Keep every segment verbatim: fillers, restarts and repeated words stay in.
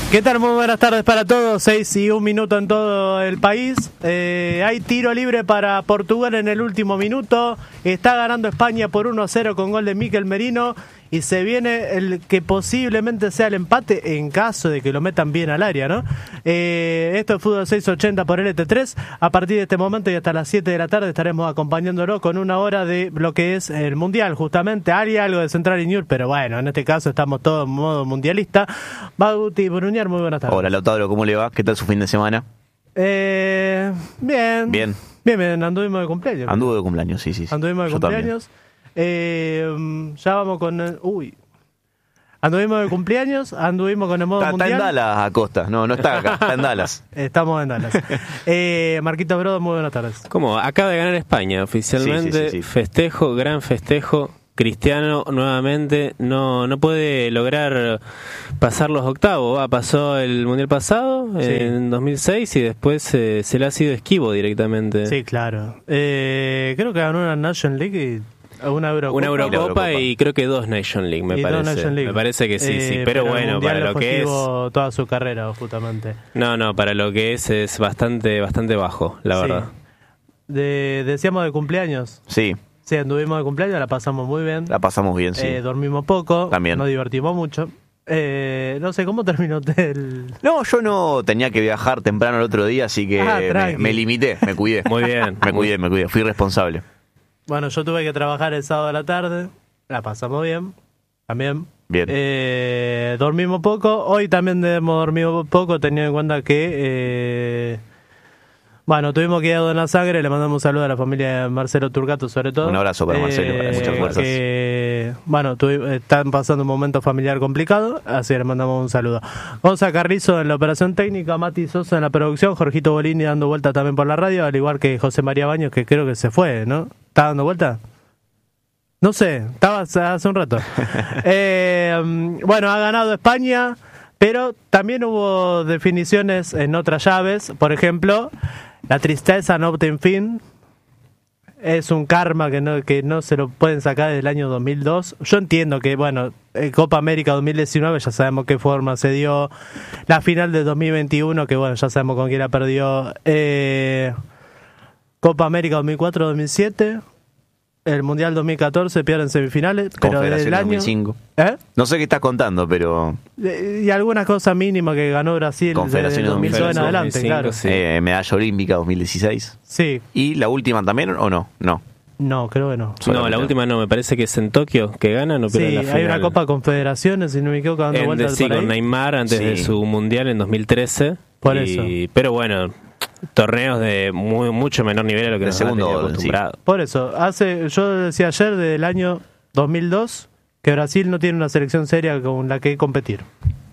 ¿Qué tal? Muy buenas tardes para todos. Seis y un minuto en todo el país. Eh, hay tiro libre para Portugal en el último minuto. Está ganando España por uno a cero con gol de Mikel Merino. Y se viene el que posiblemente sea el empate en caso de que lo metan bien al área, ¿no? Eh, esto es Fútbol seiscientos ochenta por L T tres. A partir de este momento y hasta las siete de la tarde estaremos acompañándolo con una hora de lo que es el Mundial, justamente. Hay algo de Central y News, pero bueno, en este caso estamos todos en modo mundialista. Bauti Bruñar, muy buenas tardes. Hola, Lautaro, ¿cómo le va? ¿Qué tal su fin de semana? Eh, bien. Bien. Bien, bien, anduvimos de cumpleaños. Anduvo de cumpleaños, sí, sí. sí. Anduvimos de Yo cumpleaños. Eh, ya vamos con el, uy anduvimos de cumpleaños, anduvimos con el modo está, mundial. Está en Dallas, Acosta, no, no está acá, está en Dallas. Estamos en Dallas. eh, Marquito Brodo, muy buenas tardes. ¿Cómo? Acaba de ganar España oficialmente, sí, sí, sí, sí. Festejo, gran festejo. Cristiano nuevamente no no puede lograr pasar los octavos. Ah, pasó el mundial pasado, sí, en dos mil seis, y después eh, se le ha sido esquivo directamente. Sí, claro. Eh, creo que ganó una National League y una Eurocopa. Una Eurocopa, y, Eurocopa. y creo que dos Nation League, me y parece. Nation League. Me parece que sí, eh, sí. Pero, pero bueno, para lo que es toda su carrera, justamente. No, no, para lo que es es bastante bastante bajo, la sí. verdad. De, decíamos de cumpleaños. Sí. Sí, anduvimos de cumpleaños, la pasamos muy bien. La pasamos bien, sí. Eh, dormimos poco, también. Nos divertimos mucho. Eh, no sé, ¿cómo terminó el...? No, yo no tenía que viajar temprano el otro día, así que ah, me, me limité, me cuidé. Muy bien. Me cuidé, me cuidé, fui responsable. Bueno, yo tuve que trabajar el sábado a la tarde, la pasamos bien, también. Bien. Eh, dormimos poco, hoy también hemos dormido poco, teniendo en cuenta que... Eh, Bueno, tuvimos que ir a donar sangre, le mandamos un saludo a la familia de Marcelo Turcato, sobre todo. Un abrazo para Marcelo, eh, muchas fuerzas. Que, bueno, tuvi, están pasando un momento familiar complicado, así que le mandamos un saludo. Gonza Carrizo en la operación técnica, Mati Sosa en la producción, Jorgito Bolini dando vuelta también por la radio, al igual que José María Baños, que creo que se fue, ¿no? ¿Está dando vuelta? No sé, estaba hace un rato. eh, bueno, ha ganado España, pero también hubo definiciones en otras llaves, por ejemplo... La tristeza no obtiene fin. Es un karma que no que no se lo pueden sacar desde el año dos mil dos. Yo entiendo que, bueno, Copa América dos mil diecinueve ya sabemos qué forma se dio. La final de dos mil veintiuno, que bueno, ya sabemos con quién la perdió. Eh, Copa América dos mil cuatro dos mil siete. El Mundial dos mil catorce pierden semifinales, pero desde el año dos mil cinco. ¿Eh? No sé qué estás contando, pero y algunas cosas mínimas que ganó Brasil desde dos mil dos en adelante, dos mil cinco, claro. Sí. Eh, medalla olímpica dos mil dieciséis. Sí. ¿Y la última también o no? No. No, creo que no. No, la última no, me parece que es en Tokio que gana, no pierde sí, la final. Hay una Copa Confederaciones, si no me equivoco, dando en, vueltas sí, por ahí. con Neymar antes sí. de su mundial en dos mil trece. Por y, eso. Pero bueno, torneos de muy, mucho menor nivel a lo que de nos segundo han orden, acostumbrado. Sí. Por eso, hace yo decía ayer del año dos mil dos que Brasil no tiene una selección seria con la que competir.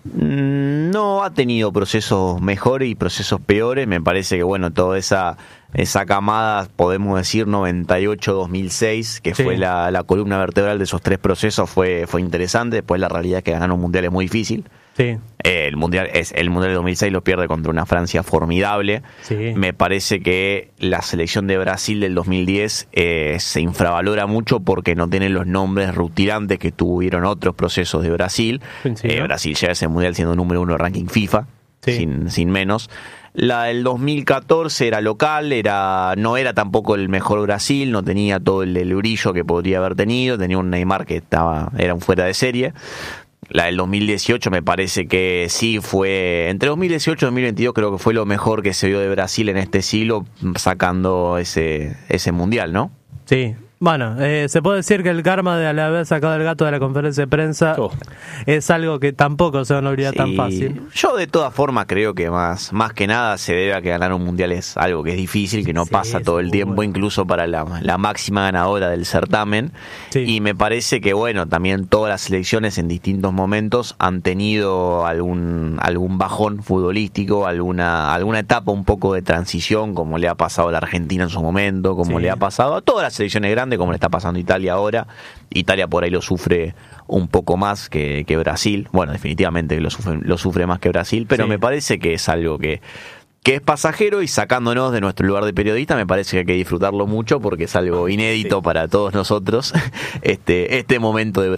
No ha tenido procesos mejores y procesos peores. Me parece que bueno, toda esa esa camada, podemos decir noventa y ocho dos mil seis, que sí. fue la, la columna vertebral de esos tres procesos, fue fue interesante. Después la realidad es que ganar un mundial es muy difícil. Sí. Eh, el mundial es el mundial de dos mil seis lo pierde contra una Francia formidable. Sí. Me parece que la selección de Brasil del dos mil diez eh, se infravalora mucho porque no tiene los nombres rutilantes que tuvieron otros procesos de Brasil. Sí, eh, ¿no? Brasil llega a ese mundial siendo número uno de ranking FIFA, sí. sin, sin menos. La del dos mil catorce era local, era no era tampoco el mejor Brasil, no tenía todo el, el brillo que podría haber tenido, tenía un Neymar que estaba era un fuera de serie. La del dos mil dieciocho me parece que sí fue, entre dos mil dieciocho y dos mil veintidós creo que fue lo mejor que se vio de Brasil en este siglo, sacando ese ese mundial, ¿no? Sí. Bueno, eh, se puede decir que el karma de haber sacado el gato de la conferencia de prensa oh. es algo que tampoco se van a olvidar sí. tan fácil. Yo de todas formas creo que más más que nada se debe a que ganar un mundial es algo que es difícil, que no sí, pasa todo el tiempo, bueno. incluso para la, la máxima ganadora del certamen. Sí. Y me parece que bueno, también todas las selecciones en distintos momentos han tenido algún algún bajón futbolístico, alguna alguna etapa un poco de transición, como le ha pasado a la Argentina en su momento, como sí. le ha pasado a todas las selecciones grandes, como le está pasando a Italia ahora. Italia por ahí lo sufre un poco más que, que Brasil. Bueno, definitivamente lo sufre, lo sufre más que Brasil, pero sí. me parece que es algo que, que es pasajero, y sacándonos de nuestro lugar de periodista, me parece que hay que disfrutarlo mucho porque es algo inédito sí. para todos nosotros este, este momento de Brasil.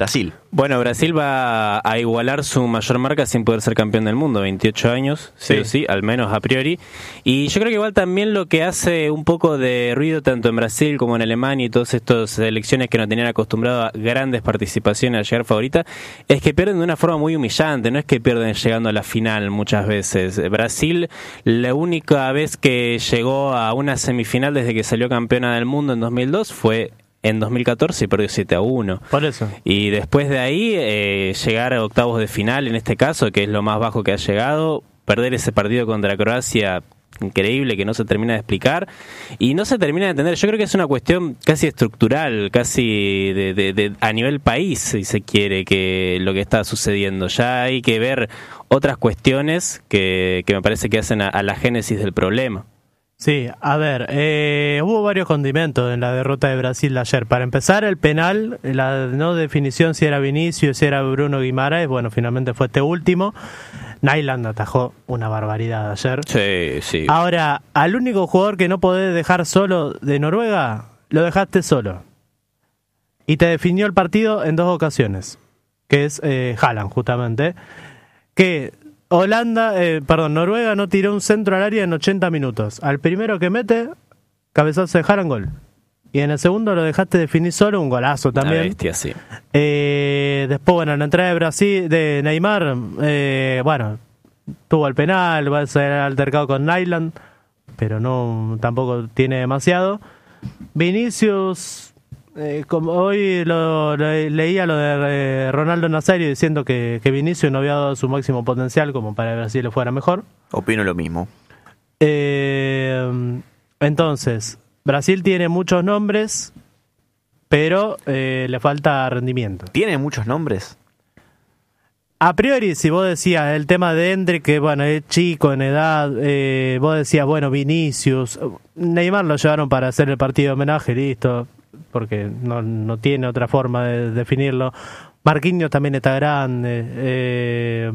Bueno, Brasil va a igualar su mayor marca sin poder ser campeón del mundo, veintiocho años, sí, sí o sí, al menos a priori. Y yo creo que igual también lo que hace un poco de ruido tanto en Brasil como en Alemania y todas estas selecciones que nos tenían acostumbrado a grandes participaciones a llegar favorita, es que pierden de una forma muy humillante, no es que pierden llegando a la final muchas veces. Brasil, la única vez que llegó a una semifinal desde que salió campeona del mundo en dos mil dos fue en dos mil catorce y perdió siete a uno. Por eso. Y después de ahí, eh, llegar a octavos de final, en este caso, que es lo más bajo que ha llegado, perder ese partido contra Croacia, increíble, que no se termina de explicar y no se termina de entender. Yo creo que es una cuestión casi estructural, casi de, de, de a nivel país, si se quiere, que lo que está sucediendo. Ya hay que ver otras cuestiones que, que me parece que hacen a, a la génesis del problema. Sí, a ver, eh, hubo varios condimentos en la derrota de Brasil de ayer. Para empezar, el penal, la no definición si era Vinicius, si era Bruno Guimaraes, bueno, finalmente fue este último. Nyland atajó una barbaridad ayer. Sí, sí. Ahora, al único jugador que no podés dejar solo de Noruega, lo dejaste solo. Y te definió el partido en dos ocasiones, que es eh, Haaland, justamente, que... Holanda, eh, perdón, Noruega no tiró un centro al área en ochenta minutos. Al primero que mete, cabezazo de Haaland, gol. Y en el segundo lo dejaste definir solo, un golazo también. Una bestia, sí. Eh, después, bueno, en la entrada de Brasil, de Neymar, eh, bueno, tuvo el penal, va a ser altercado con Nyland, pero no, tampoco tiene demasiado. Vinicius... Eh, como hoy lo, lo, leía lo de eh, Ronaldo Nazario diciendo que, que Vinicius no había dado su máximo potencial como para que Brasil le fuera mejor. Opino lo mismo. Eh, entonces, Brasil tiene muchos nombres, pero eh, le falta rendimiento. ¿Tiene muchos nombres? A priori, si vos decías el tema de Endrick, que bueno, es chico en edad, eh, vos decías, bueno, Vinicius, Neymar lo llevaron para hacer el partido de homenaje, listo, porque no, no tiene otra forma de definirlo. Marquinhos también está grande. Eh,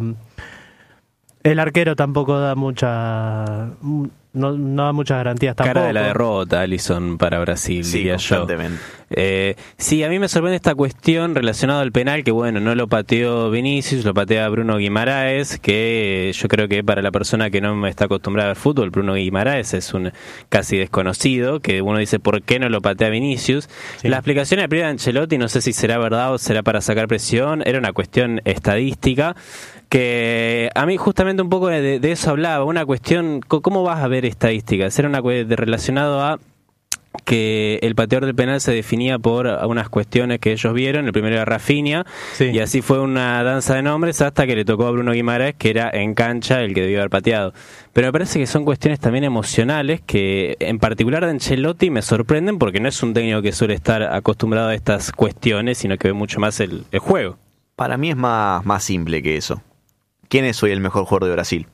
el arquero tampoco da mucha... No, no da muchas garantías tampoco. Cara de la derrota, Alisson, para Brasil, sí, diría yo. Eh, sí, a mí me sorprende esta cuestión relacionada al penal, que bueno, no lo pateó Vinicius, lo patea Bruno Guimaraes, que yo creo que para la persona que no está acostumbrada al fútbol, Bruno Guimaraes es un casi desconocido, que uno dice, ¿por qué no lo patea Vinicius? Sí. La explicación de de Ancelotti, no sé si será verdad o será para sacar presión, era una cuestión estadística, que a mí justamente un poco de, de eso hablaba, una cuestión, ¿cómo vas a ver estadísticas? Era una cuestión relacionado a que el pateador del penal se definía por unas cuestiones que ellos vieron. El primero era Rafinha, sí. Y así fue una danza de nombres hasta que le tocó a Bruno Guimaraes, que era en cancha el que debió haber pateado. Pero me parece que son cuestiones también emocionales que en particular de Ancelotti me sorprenden, porque no es un técnico que suele estar acostumbrado a estas cuestiones, sino que ve mucho más el, el juego. Para mí es más, más simple que eso. ¿Quién es hoy el mejor jugador de Brasil?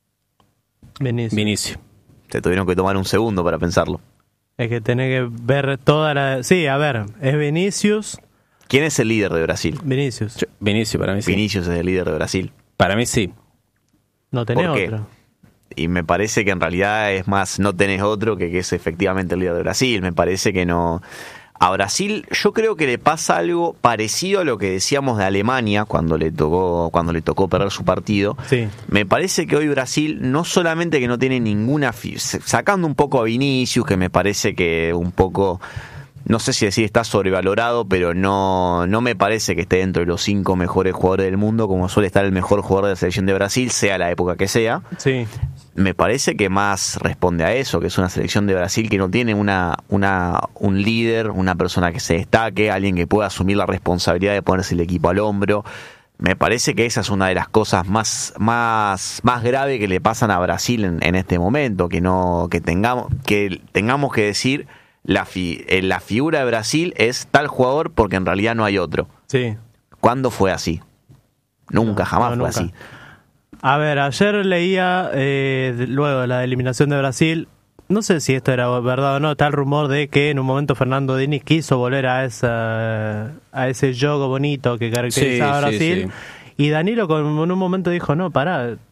Vinicius. Vinicius. Te tuvieron que tomar un segundo para pensarlo. Es que tenés que ver toda la... Sí, a ver, es Vinicius. ¿Quién es el líder de Brasil? Vinicius. Yo, Vinicius, para mí sí. Vinicius es el líder de Brasil. Para mí sí. No tenés ¿Por qué? otro. Y me parece que en realidad es más, no tenés otro que que es efectivamente el líder de Brasil. Me parece que no... A Brasil yo creo que le pasa algo parecido a lo que decíamos de Alemania cuando le tocó cuando le tocó perder su partido. Sí. Me parece que hoy Brasil no solamente que no tiene ninguna... Sacando un poco a Vinicius, que me parece que un poco... No sé si decir está sobrevalorado, pero no, no me parece que esté dentro de los cinco mejores jugadores del mundo, como suele estar el mejor jugador de la selección de Brasil, sea la época que sea. Sí. Me parece que más responde a eso, que es una selección de Brasil que no tiene una, una un líder, una persona que se destaque, alguien que pueda asumir la responsabilidad de ponerse el equipo al hombro. Me parece que esa es una de las cosas más más más graves que le pasan a Brasil en, en este momento, que no que tengamos que tengamos que decir la fi, la figura de Brasil es tal jugador porque en realidad no hay otro. Sí. ¿Cuándo fue así? Nunca, no, jamás no, fue nunca. así. A ver, ayer leía, eh, luego de la eliminación de Brasil, no sé si esto era verdad o no, está el rumor de que en un momento Fernando Diniz quiso volver a esa a ese juego bonito que caracterizaba sí, a Brasil, sí, sí. Y Danilo con, en un momento dijo, no, pará,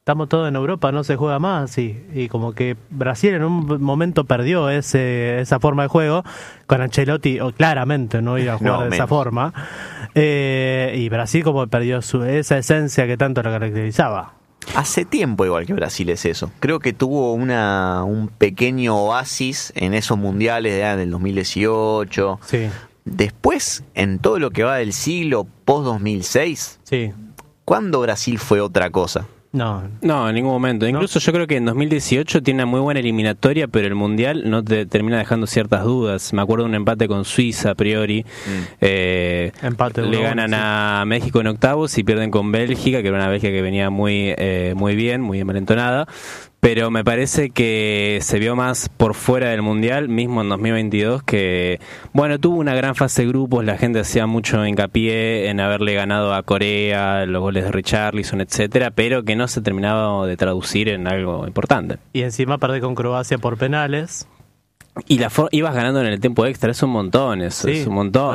estamos todos en Europa, no se juega más, y, y como que Brasil en un momento perdió ese esa forma de juego, con Ancelotti oh, claramente no iba a jugar no, de menos. esa forma, eh, y Brasil como perdió su, esa esencia que tanto lo caracterizaba. Hace tiempo igual que Brasil es eso. Creo que tuvo una un pequeño oasis en esos mundiales de, del dos mil dieciocho. Sí. Después, en todo lo que va del siglo post dos mil seis, sí. ¿cuándo Brasil fue otra cosa? No, no, en ningún momento. Incluso ¿no? Yo creo que en dos mil dieciocho tiene una muy buena eliminatoria, pero el Mundial no te termina dejando ciertas dudas. Me acuerdo de un empate con Suiza a priori. Mm. Eh, empate le uno, ganan sí. a México en octavos y pierden con Bélgica, que era una Bélgica que venía muy, eh, muy bien, muy envalentonada. Pero me parece que se vio más por fuera del Mundial, mismo en dos mil veintidós, que, bueno, tuvo una gran fase de grupos, la gente hacía mucho hincapié en haberle ganado a Corea, los goles de Richarlison, etcétera, pero que no se terminaba de traducir en algo importante. Y encima perdí con Croacia por penales. Y la for- ibas ganando en el tiempo extra, es un montón eso, sí, es un montón.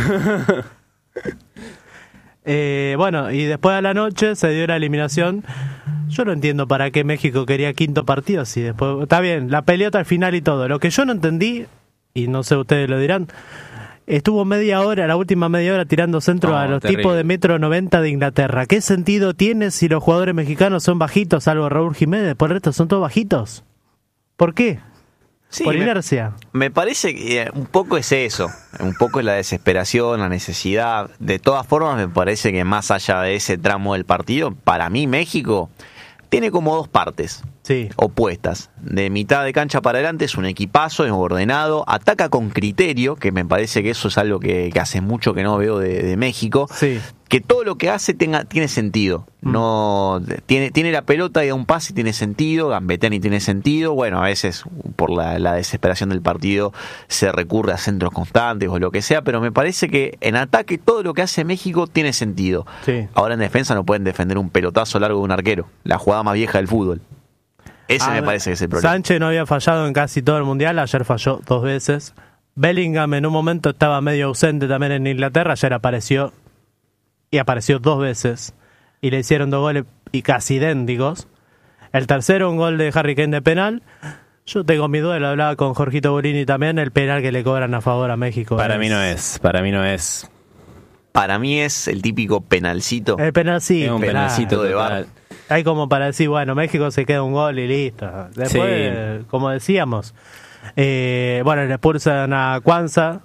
eh, bueno, y después de la noche se dio la eliminación. Yo no entiendo para qué México quería quinto partido, si después está bien, la pelota al final y todo. Lo que yo no entendí, y no sé ustedes lo dirán, estuvo media hora, la última media hora tirando centro oh, a los terrible. tipos de metro noventa de Inglaterra. ¿Qué sentido tiene si los jugadores mexicanos son bajitos, salvo Raúl Jiménez? Por el resto son todos bajitos. ¿Por qué? Sí, por me, inercia. Me parece que un poco es eso, un poco es la desesperación, la necesidad. De todas formas, me parece que más allá de ese tramo del partido, para mí México tiene como dos partes sí. opuestas. De mitad de cancha para adelante es un equipazo, es ordenado, ataca con criterio, que me parece que eso es algo que, que hace mucho que no veo de, de México. Sí. Que todo lo que hace tenga, tiene sentido. Mm. No tiene, tiene la pelota y da un pase y tiene sentido, gambetean y tiene sentido. Bueno, a veces por la, la desesperación del partido se recurre a centros constantes o lo que sea, pero me parece que en ataque todo lo que hace México tiene sentido. Sí. Ahora en defensa no pueden defender un pelotazo largo de un arquero, la jugada más vieja del fútbol. Ese ah, me parece que es el problema. Sánchez no había fallado en casi todo el mundial, ayer falló dos veces. Bellingham en un momento estaba medio ausente también en Inglaterra, ayer apareció y apareció dos veces y le hicieron dos goles y casi idénticos. El tercero, un gol de Harry Kane de penal. Yo tengo mi duda, lo hablaba con Jorgito Bolini también, el penal que le cobran a favor a México. Para es... mí no es, para mí no es. Para mí es el típico penalcito. El penalcito. Es un penalcito de bar. Hay como para decir, bueno, México se queda un gol y listo. Después, sí. como decíamos, eh, bueno, le expulsan a Cuanza,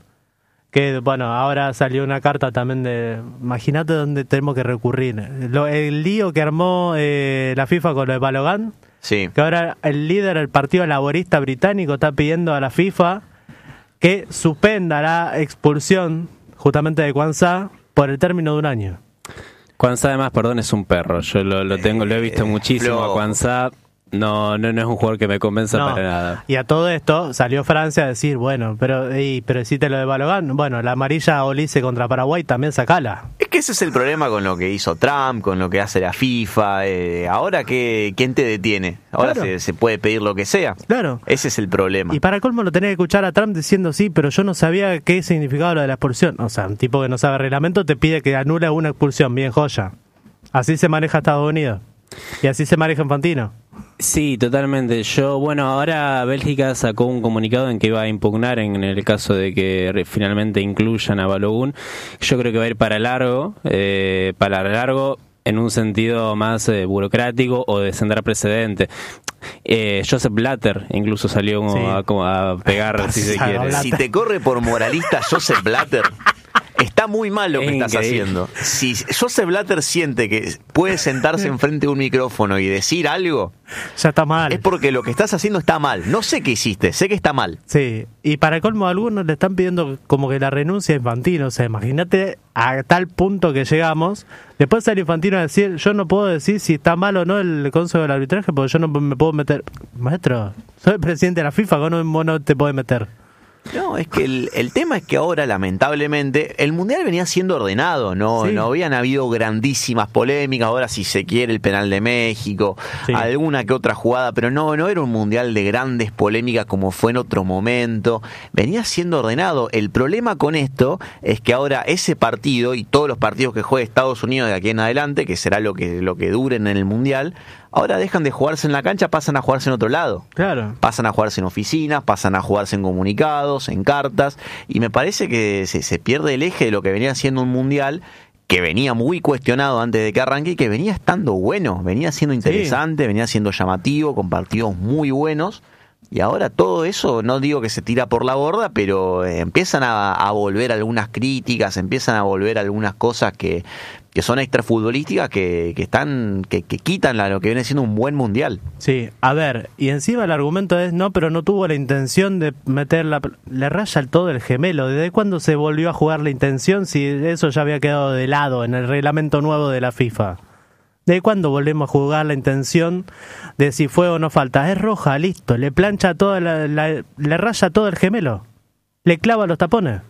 que bueno, ahora salió una carta también de, imagínate dónde tenemos que recurrir. Lo, el lío que armó eh, la FIFA con lo de Balogun, sí. que ahora el líder del Partido Laborista Británico está pidiendo a la FIFA que suspenda la expulsión justamente de Cuanza por el término de un año. Cuanza además, perdón, es un perro. Yo lo, lo tengo, lo he visto muchísimo a Cuanza. No, no, no es un jugador que me convenza no. para nada. Y a todo esto salió Francia a decir, bueno, pero y, pero decite lo de Balogun, bueno, la amarilla Olise contra Paraguay también sacala. Es que ese es el problema con lo que hizo Trump, con lo que hace la FIFA. Eh, ahora, que ¿quién te detiene? Ahora claro. se, se puede pedir lo que sea. Claro. Ese es el problema. Y para colmo lo tenés que escuchar a Trump diciendo, sí, pero yo no sabía qué significaba lo de la expulsión. O sea, un tipo que no sabe reglamento te pide que anule una expulsión, bien joya. Así se maneja Estados Unidos. Y así se maneja Infantino. Sí, totalmente. Yo, bueno, ahora Bélgica sacó un comunicado en que iba a impugnar en el caso de que finalmente incluyan a Balogun. Yo creo que va a ir para largo, eh, para largo en un sentido más eh, burocrático o de sentar precedente. Eh, Joseph Blatter incluso salió como, sí. a, como a pegar, si se quiere. Si te corre por moralista Joseph Blatter, está muy mal lo que es estás increíble. haciendo. Si Joseph Blatter siente que puede sentarse enfrente de un micrófono y decir algo, ya está mal. Es porque lo que estás haciendo está mal. No sé qué hiciste, sé que está mal. Sí, y para colmo algunos le están pidiendo como que la renuncia a Infantino. O sea, imagínate a tal punto que llegamos. Después sale Infantino a decir, yo no puedo decir si está mal o no el consejo del arbitraje porque yo no me puedo meter. Maestro, soy el presidente de la FIFA, ¿cómo no, no te puedes meter? No, es que el, el tema es que ahora, lamentablemente, el Mundial venía siendo ordenado, no, sí. no habían habido grandísimas polémicas, ahora si se quiere el penal de México, sí. alguna que otra jugada, pero no, no era un Mundial de grandes polémicas como fue en otro momento, venía siendo ordenado. El problema con esto es que ahora ese partido y todos los partidos que juegue Estados Unidos de aquí en adelante, que será lo que, lo que duren en el Mundial, ahora dejan de jugarse en la cancha, pasan a jugarse en otro lado. Claro. Pasan a jugarse en oficinas, pasan a jugarse en comunicados, en cartas, y me parece que se, se pierde el eje de lo que venía siendo un mundial que venía muy cuestionado antes de que arranque y que venía estando bueno, venía siendo interesante, sí. venía siendo llamativo, con partidos muy buenos. Y ahora todo eso, no digo que se tira por la borda, pero eh, empiezan a, a volver algunas críticas, empiezan a volver algunas cosas que, que son extrafutbolísticas que, que están que, que quitan la, lo que viene siendo un buen mundial. Sí, a ver, y encima el argumento es, no, pero no tuvo la intención de meter la... Le raya el todo el gemelo. ¿Desde cuándo se volvió a jugar la intención si eso ya había quedado de lado en el reglamento nuevo de la FIFA? ¿De cuándo volvemos a jugar la intención de si fue o no falta? Es roja, listo. Le plancha toda la, la, le raya todo el gemelo. Le clava los tapones.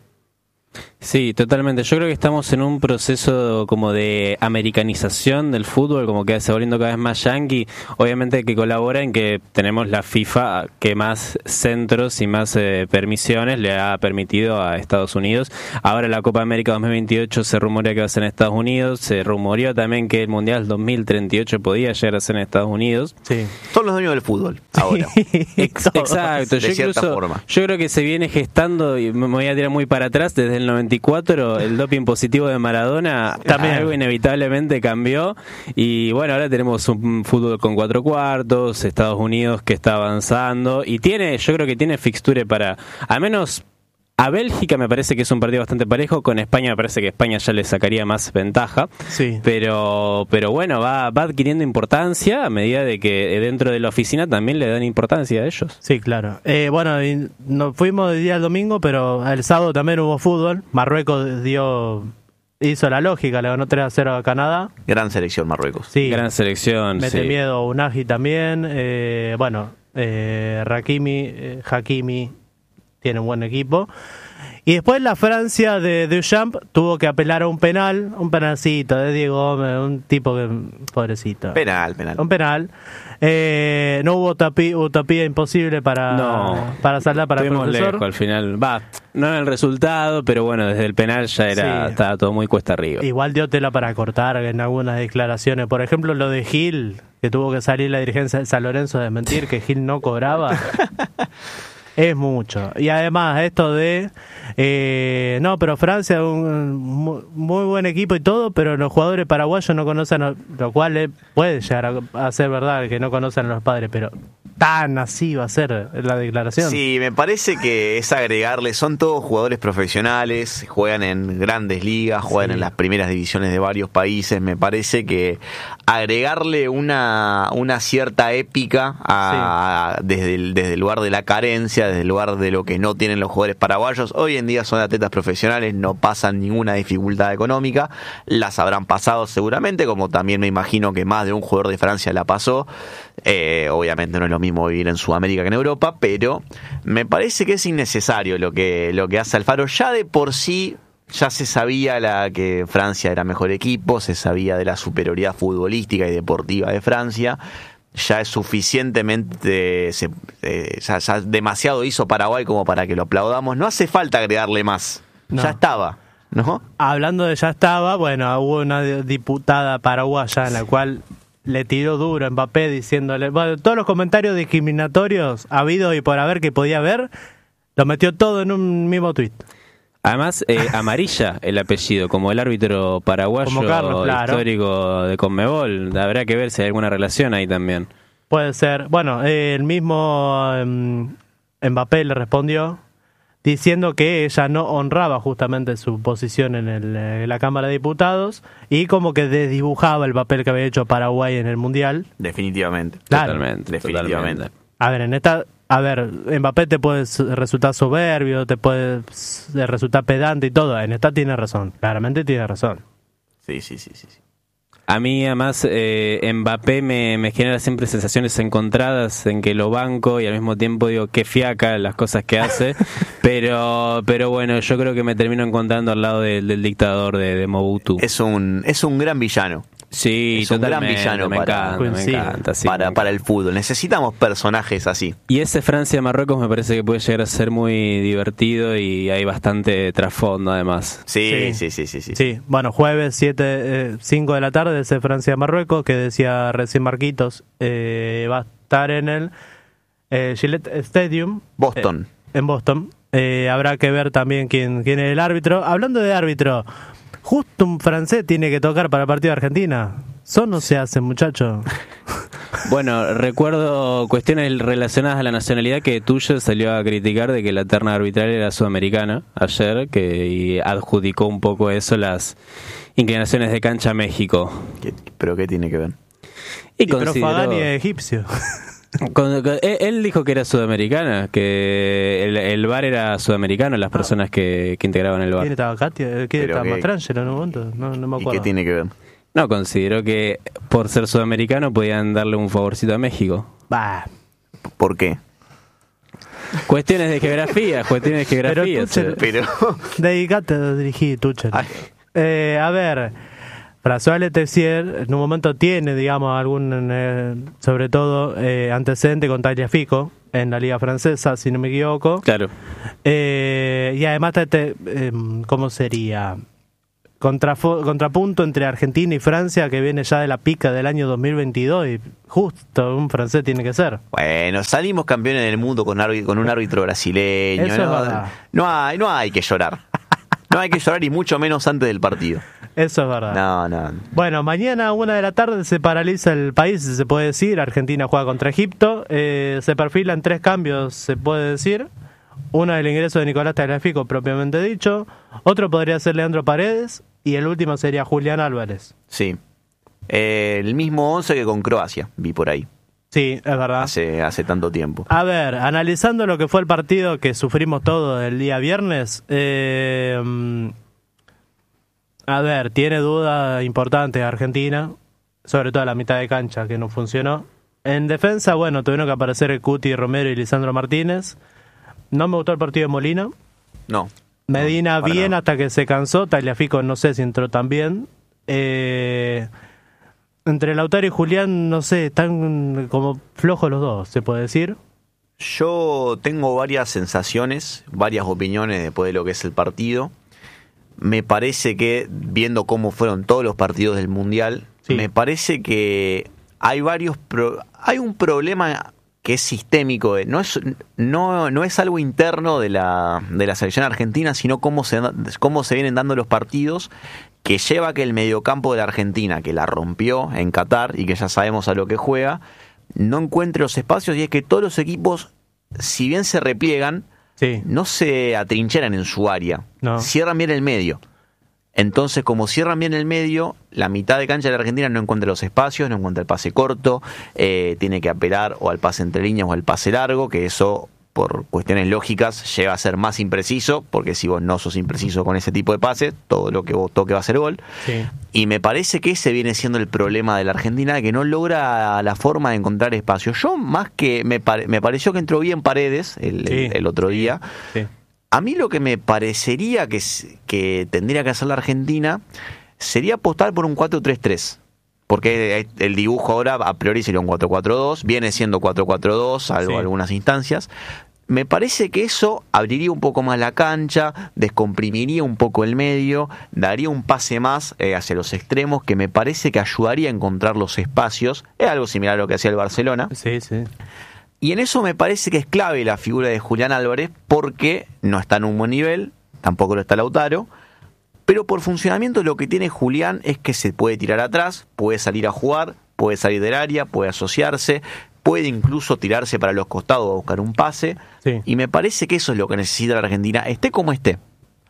Sí, totalmente. Yo creo que estamos en un proceso como de americanización del fútbol, como que se va volviendo cada vez más yankee. Obviamente que colabora en que tenemos la FIFA que más centros y más eh, permisiones le ha permitido a Estados Unidos. Ahora la Copa América dos mil veintiocho se rumorea que va a ser en Estados Unidos. Se rumoreó también que el Mundial dos mil treinta y ocho podía llegar a ser en Estados Unidos. Sí. Son los dueños del fútbol ahora. Exacto. De yo, cierta incluso, forma. yo creo que se viene gestando, y me voy a tirar muy para atrás, desde el noventa y cuatro el doping positivo de Maradona también algo inevitablemente cambió, y bueno, ahora tenemos un fútbol con cuatro cuartos, Estados Unidos que está avanzando y tiene, yo creo que tiene fixture para, al menos a Bélgica me parece que es un partido bastante parejo, con España me parece que España ya le sacaría más ventaja, sí. pero pero bueno, va, va adquiriendo importancia a medida de que dentro de la oficina también le dan importancia a ellos. Sí, claro. Eh, bueno, y nos fuimos de día al domingo, pero el sábado también hubo fútbol. Marruecos dio hizo la lógica, le ganó tres a cero a Canadá. Gran selección Marruecos. Sí. Gran selección, Mete sí. miedo Unagi también. Eh, bueno, eh, Hakimi, eh, Hakimi tiene un buen equipo. Y después la Francia de Deschamps tuvo que apelar a un penal, un penalcito de Diego Gómez, un tipo que, pobrecito. Penal, penal. Un penal. Eh, no hubo utopía, utopía imposible para, no, para saldar para el profesor. Lejos al final. Va, no en el resultado, pero bueno, desde el penal ya era sí. estaba todo muy cuesta arriba. Igual dio tela para cortar en algunas declaraciones. Por ejemplo, lo de Gil, que tuvo que salir la dirigencia de San Lorenzo de mentir que Gil no cobraba. Es mucho. Y además esto de... Eh, no, pero Francia es un muy buen equipo y todo, pero los jugadores paraguayos no conocen, lo cual eh, puede llegar a, a ser verdad que no conocen a los padres, pero tan así va a ser la declaración. Sí, me parece que es agregarle, son todos jugadores profesionales, juegan en grandes ligas, juegan sí. en las primeras divisiones de varios países. Me parece que agregarle una, una cierta épica a, sí. a, desde, el, desde el lugar de la carencia, desde el lugar de lo que no tienen los jugadores paraguayos. Hoy en día son atletas profesionales, no pasan ninguna dificultad económica, las habrán pasado seguramente, como también me imagino que más de un jugador de Francia la pasó. Eh, obviamente no es lo mismo vivir en Sudamérica que en Europa, pero me parece que es innecesario lo que, lo que hace Alfaro. Ya de por sí ya se sabía la, que Francia era mejor equipo, se sabía de la superioridad futbolística y deportiva de Francia. Ya es suficientemente, se, eh, ya, ya demasiado hizo Paraguay como para que lo aplaudamos. No hace falta agregarle más, no. Ya estaba, ¿no? Hablando de ya estaba, bueno, hubo una diputada paraguaya en la cual le tiró duro a Mbappé diciéndole, bueno, todos los comentarios discriminatorios habido y por haber que podía haber, lo metió todo en un mismo tuit. Además, eh, amarilla el apellido, como el árbitro paraguayo como Carlos, claro. histórico de Conmebol. Habrá que ver si hay alguna relación ahí también. Puede ser. Bueno, eh, el mismo eh, Mbappé le respondió diciendo que ella no honraba justamente su posición en, el, en la Cámara de Diputados y como que desdibujaba el papel que había hecho Paraguay en el Mundial. Definitivamente. Claro. Totalmente, Definitivamente. Totalmente. A ver, en esta... A ver, Mbappé te puede resultar soberbio, te puede resultar pedante y todo. En esta tiene razón, claramente tiene razón. Sí, sí, sí, sí. A mí además eh, Mbappé me, me genera siempre sensaciones encontradas en que lo banco y al mismo tiempo digo que fiaca las cosas que hace, pero pero bueno, yo creo que me termino encontrando al lado de, del dictador de, de Mobutu. Es un es un gran villano. Sí, es un gran villano me para, encanta, me encanta, sí, para, me para el fútbol. Necesitamos personajes así. Y ese Francia-Marruecos me parece que puede llegar a ser muy divertido y hay bastante trasfondo además. Sí, sí, sí, sí, sí. Sí, sí. Bueno, jueves siete, cinco de la tarde ese Francia-Marruecos que decía recién Marquitos, eh, va a estar en el eh, Gillette Stadium. Boston. Eh, en Boston. Eh, habrá que ver también quién, quién es el árbitro. Hablando de árbitro, justo un francés tiene que tocar para el partido de Argentina. Eso no se hace, muchacho. Bueno, recuerdo cuestiones relacionadas a la nacionalidad que Tuchel salió a criticar de que la terna arbitral era sudamericana ayer, que y adjudicó un poco eso las inclinaciones de cancha a México. ¿Qué, ¿Pero qué tiene que ver? Y, y consideró... Pero Fagani es egipcio. Con, con, él dijo que era sudamericana, que el, el V A R era sudamericano, las personas que, que integraban el V A R. ¿Quién estaba Katia? ¿Quién estaba Mastrangelo en un momento? No, no me acuerdo. ¿Y qué tiene que ver? No, consideró que por ser sudamericano podían darle un favorcito a México. Bah. ¿Por qué? Cuestiones de geografía, cuestiones de geografía. Pero, Tuchel, pero... dedicate a dirigir, Tuchel. Eh, a ver, François Tessier en un momento tiene, digamos, algún, eh, sobre todo, eh, antecedente con Tagliafico en la liga francesa, si no me equivoco. Claro. Eh, y además, este, eh, ¿cómo sería? Contrafo- contrapunto entre Argentina y Francia, que viene ya de la pica del año dos mil veintidós, y justo un francés tiene que ser. Bueno, salimos campeones del mundo con, árbitro, con un árbitro brasileño. Eso no, es verdad. no hay, no hay que llorar. No hay que llorar, y mucho menos antes del partido. Eso es verdad. No, no. Bueno, mañana a una de la tarde se paraliza el país, se puede decir. Argentina juega contra Egipto. Eh, se perfilan tres cambios, se puede decir. Uno, el ingreso de Nicolás Tagliafico, propiamente dicho. Otro podría ser Leandro Paredes. Y el último sería Julián Álvarez. Sí. Eh, el mismo once que con Croacia, vi por ahí. Sí, es verdad. Hace, hace tanto tiempo. A ver, analizando lo que fue el partido que sufrimos todos el día viernes, eh, a ver, tiene dudas importantes Argentina, sobre todo la mitad de cancha que no funcionó. En defensa, bueno, tuvieron que aparecer el Cuti Romero y Lisandro Martínez. No me gustó el partido de Molina. No. Medina no, bien no. hasta que se cansó. Tagliafico no sé si entró tan bien. Eh, entre Lautaro y Julián, no sé, están como flojos los dos, se puede decir. Yo tengo varias sensaciones, varias opiniones después de lo que es el partido. Me parece que, viendo cómo fueron todos los partidos del Mundial, sí. me parece que hay varios pro- hay un problema que es sistémico, no es no no es algo interno de la de la selección argentina, sino cómo se cómo se vienen dando los partidos, que lleva a que el mediocampo de la Argentina, que la rompió en Qatar y que ya sabemos a lo que juega, no encuentre los espacios, y es que todos los equipos, si bien se repliegan, sí. no se atrincheran en su área, no. cierran bien el medio. Entonces, como cierran bien el medio, la mitad de cancha de la Argentina no encuentra los espacios, no encuentra el pase corto, eh, tiene que apelar o al pase entre líneas o al pase largo, que eso, por cuestiones lógicas, llega a ser más impreciso, porque si vos no sos impreciso con ese tipo de pases, todo lo que vos toque va a ser gol. Sí. Y me parece que ese viene siendo el problema de la Argentina, que no logra la forma de encontrar espacio. Yo, más que me, pare- me pareció que entró bien Paredes el, sí. el, el otro día. Sí. A mí lo que me parecería que, que tendría que hacer la Argentina sería apostar por un cuatro tres tres. Porque el dibujo ahora a priori sería un cuatro cuatro dos, viene siendo cuatro cuatro dos, salvo sí. algunas instancias. Me parece que eso abriría un poco más la cancha, descomprimiría un poco el medio, daría un pase más eh, hacia los extremos, que me parece que ayudaría a encontrar los espacios. Es algo similar a lo que hacía el Barcelona. Sí, sí. Y en eso me parece que es clave la figura de Julián Álvarez, porque no está en un buen nivel, tampoco lo está Lautaro, pero por funcionamiento lo que tiene Julián es que se puede tirar atrás, puede salir a jugar, puede salir del área, puede asociarse, puede incluso tirarse para los costados a buscar un pase, sí. y me parece que eso es lo que necesita la Argentina, esté como esté.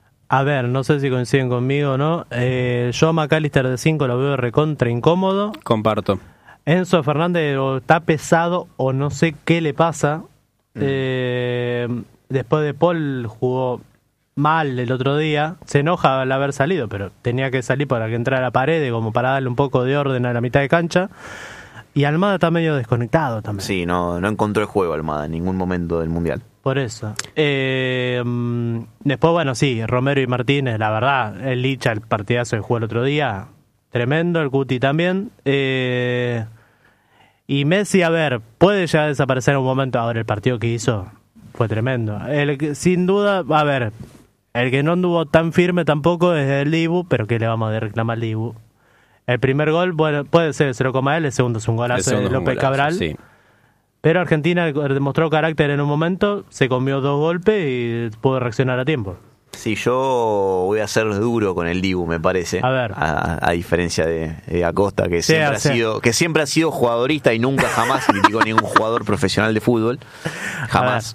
A ver, no sé si coinciden conmigo o no, eh, yo a McAllister de cinco lo veo recontra incómodo. Comparto. Enzo Fernández o está pesado o no sé qué le pasa. Mm. Eh, después de Paul jugó mal el otro día, se enoja al haber salido, pero tenía que salir para que entrara a la pared, como para darle un poco de orden a la mitad de cancha. Y Almada está medio desconectado también. Sí, no, no encontró el juego Almada en ningún momento del Mundial. Por eso. Eh, después, bueno, sí, Romero y Martínez, la verdad, el Licha, el partidazo que jugó el otro día, tremendo, el Cuti también. Eh, y Messi, a ver, puede ya desaparecer en un momento. Ahora, el partido que hizo fue tremendo. El, sin duda, a ver, el que no anduvo tan firme tampoco es el Dibu, pero ¿qué le vamos a reclamar al Dibu? El primer gol, bueno, puede ser, se lo coma él, el segundo es un golazo de López golazo, Cabral. Sí. Pero Argentina demostró carácter en un momento, se comió dos golpes y pudo reaccionar a tiempo. Sí, yo voy a ser duro con el Dibu, me parece. A ver. A, a diferencia de, de Acosta, que siempre, sí, ha sí. sido, que siempre ha sido jugadorista y nunca jamás criticó a ningún jugador profesional de fútbol. Jamás.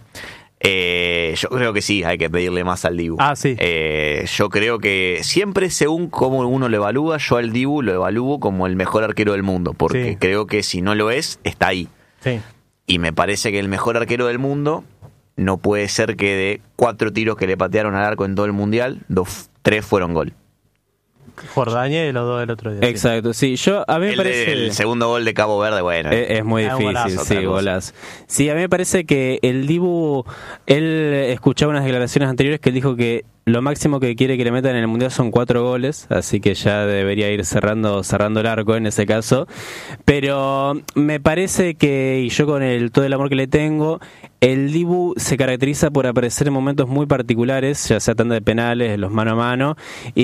Eh, yo creo que sí, hay que pedirle más al Dibu. Ah, sí. Eh, yo creo que siempre según cómo uno lo evalúa, yo al Dibu lo evalúo como el mejor arquero del mundo, porque sí. creo que si no lo es, está ahí. Sí. Y me parece que el mejor arquero del mundo no puede ser que de cuatro tiros que le patearon al arco en todo el Mundial, dos, tres fueron gol. Jordania y los dos del otro día. Exacto, sí. Yo, a mí me el, parece... el segundo gol de Cabo Verde, bueno. Es, es muy difícil, golazo, sí, golazo. Sí, a mí me parece que el Dibu, él escuchaba unas declaraciones anteriores que él dijo que lo máximo que quiere que le metan en el Mundial son cuatro goles, así que ya debería ir cerrando cerrando el arco en ese caso. Pero me parece que, y yo con el todo el amor que le tengo, el Dibu se caracteriza por aparecer en momentos muy particulares, ya sea tanto de penales, los mano a mano,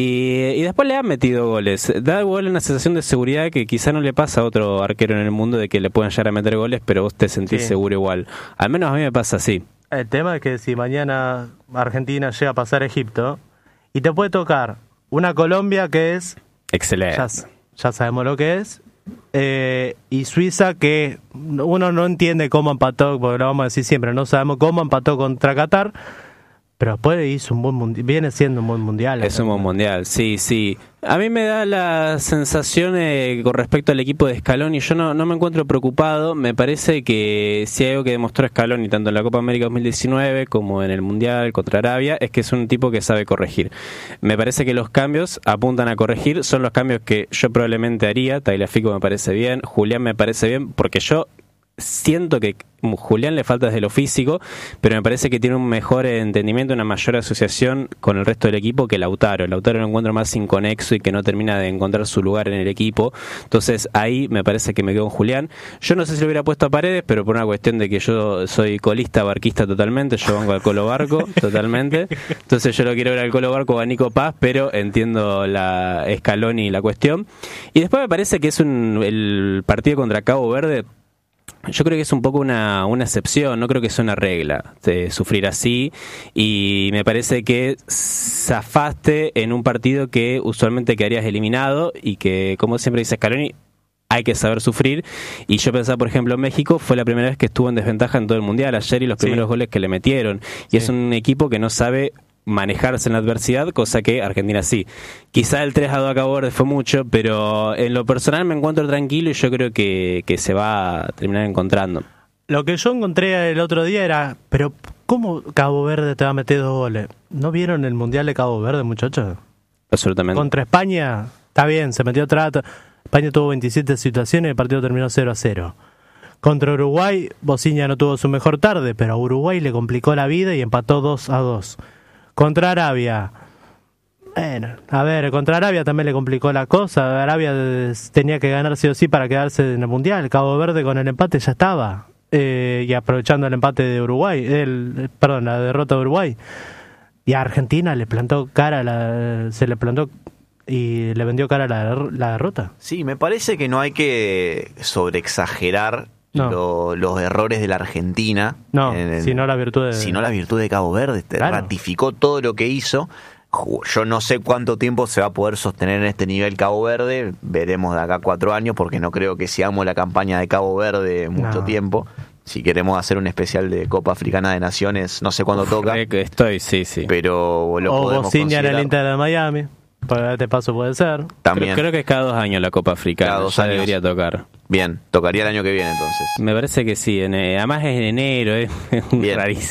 y, y después le han metido goles. Da igual una sensación de seguridad que quizá no le pasa a otro arquero en el mundo, de que le puedan llegar a meter goles, pero vos te sentís sí. seguro igual. Al menos a mí me pasa así. El tema es que si mañana Argentina llega a pasar a Egipto y te puede tocar una Colombia que es... Excelente. Ya, ya sabemos lo que es. Eh, y Suiza que uno no entiende cómo empató, porque lo vamos a decir siempre, no sabemos cómo empató contra Qatar, pero después hizo un buen mundial, viene siendo un buen mundial. Es un buen mundial, sí, sí. A mí me da la sensación eh, con respecto al equipo de Scaloni, yo no, no me encuentro preocupado, me parece que si hay algo que demostró Scaloni tanto en la Copa América dos mil diecinueve como en el Mundial contra Arabia, es que es un tipo que sabe corregir. Me parece que los cambios apuntan a corregir, son los cambios que yo probablemente haría. Tagliafico me parece bien, Julián me parece bien, porque yo siento que Julián le falta desde lo físico, pero me parece que tiene un mejor entendimiento, una mayor asociación con el resto del equipo que Lautaro. Lautaro lo encuentro más inconexo y que no termina de encontrar su lugar en el equipo. Entonces ahí me parece que me quedo con Julián. Yo no sé si lo hubiera puesto a Paredes, pero por una cuestión de que yo soy colista, barquista totalmente, yo vengo al Colo Barco totalmente. Entonces yo lo quiero ver al Colo Barco a Nico Paz, pero entiendo la Scaloni y la cuestión. Y después me parece que es un el partido contra Cabo Verde. Yo creo que es un poco una, una excepción, no creo que sea una regla de sufrir así, y me parece que zafaste en un partido que usualmente quedarías eliminado y que, como siempre dice Scaloni, hay que saber sufrir. Y yo pensaba, por ejemplo, México fue la primera vez que estuvo en desventaja en todo el Mundial ayer y los primeros sí. goles que le metieron, y sí. es un equipo que no sabe manejarse en la adversidad, cosa que Argentina sí. Quizá el tres a dos a Cabo Verde fue mucho, pero en lo personal me encuentro tranquilo y yo creo que, que se va a terminar encontrando. Lo que yo encontré el otro día era, pero ¿cómo Cabo Verde te va a meter dos goles? ¿No vieron el Mundial de Cabo Verde, muchachos? Absolutamente. Contra España, está bien, se metió trato. España tuvo veintisiete situaciones y el partido terminó cero a cero. Contra Uruguay, Bociña no tuvo su mejor tarde, pero a Uruguay le complicó la vida y empató dos a dos. Contra Arabia, bueno, a ver, contra Arabia también le complicó la cosa. Arabia tenía que ganar sí o sí para quedarse en el Mundial. Cabo Verde con el empate ya estaba. Eh, y aprovechando el empate de Uruguay, el, perdón, la derrota de Uruguay. Y a Argentina le plantó cara, la, se le plantó y le vendió cara la, la derrota. Sí, me parece que no hay que sobreexagerar No. Lo, los errores de la Argentina, no, en, sino la virtud de sino la virtud de Cabo Verde. Claro. Ratificó todo lo que hizo. Yo no sé cuánto tiempo se va a poder sostener en este nivel Cabo Verde, veremos de acá a cuatro años, porque no creo que sigamos la campaña de Cabo Verde mucho no. tiempo. Si queremos hacer un especial de Copa Africana de Naciones, no sé cuándo Uf, toca. Estoy, sí, sí. Pero lo o podemos considerar. O en el Inter de Miami. Para este paso puede ser. También. Creo, creo que es cada dos años la Copa Africana. Cada dos ya años. Debería tocar. Bien, tocaría el año que viene entonces. Me parece que sí. En, además es en enero, es Bien. rarísimo.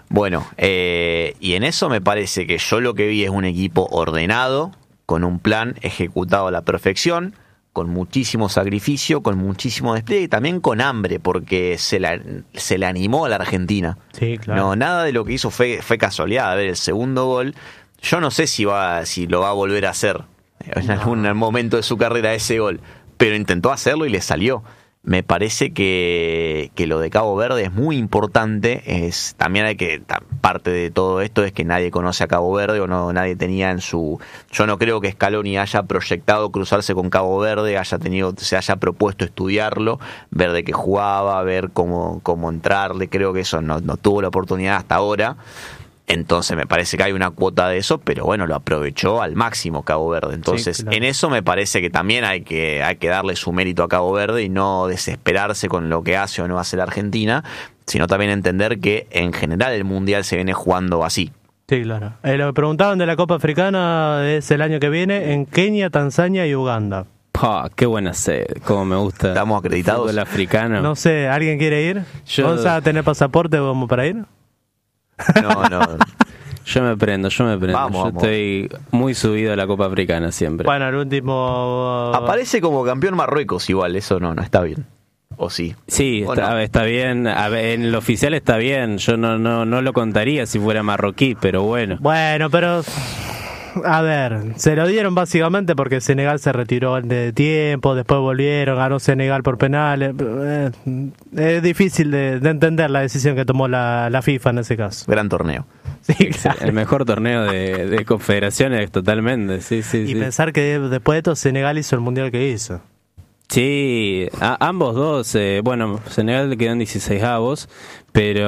Bueno, eh, y en eso me parece que yo lo que vi es un equipo ordenado, con un plan ejecutado a la perfección, con muchísimo sacrificio, con muchísimo despliegue y también con hambre, porque se la, se le animó a la Argentina. Sí, claro. No, nada de lo que hizo fue, fue casualidad. A ver, el segundo gol, yo no sé si va, si lo va a volver a hacer en no. algún momento de su carrera ese gol, pero intentó hacerlo y le salió. Me parece que, que lo de Cabo Verde es muy importante. Es también hay que parte de todo esto es que nadie conoce a Cabo Verde o no nadie tenía en su. Yo no creo que Scaloni haya proyectado cruzarse con Cabo Verde, haya tenido se haya propuesto estudiarlo, ver de qué jugaba, ver cómo cómo entrarle. Creo que eso no, no tuvo la oportunidad hasta ahora. Entonces me parece que hay una cuota de eso, pero bueno, lo aprovechó al máximo Cabo Verde. Entonces, sí, claro. En eso me parece que también hay que, hay que darle su mérito a Cabo Verde y no desesperarse con lo que hace o no hace la Argentina, sino también entender que en general el Mundial se viene jugando así. Sí, claro. Eh, lo que preguntaban de la Copa Africana es el año que viene en Kenia, Tanzania y Uganda. Pa, qué buena sed, como me gusta. ¿Estamos acreditados? El africano. No sé, ¿alguien quiere ir? Yo... ¿Vamos a tener pasaporte como para ir? No, no. Yo me prendo, yo me prendo. Vamos, yo vamos. Estoy muy subido a la Copa Africana siempre. Bueno, el último... Aparece como campeón Marruecos igual, eso no, no está bien. ¿O sí? Sí, ¿O está, no? está bien. A ver, en lo oficial está bien. Yo no, no, no lo contaría si fuera marroquí, pero bueno. Bueno, pero... A ver, se lo dieron básicamente porque Senegal se retiró antes de tiempo, después volvieron, ganó Senegal por penales. Eh, es difícil de, de entender la decisión que tomó la, la FIFA en ese caso. Gran torneo. Sí, claro. El mejor torneo de, de confederaciones, totalmente. Sí, sí, y sí. pensar que después de todo Senegal hizo el mundial que hizo. Sí, a, ambos dos. Eh, bueno, Senegal quedó en dieciseisavos, pero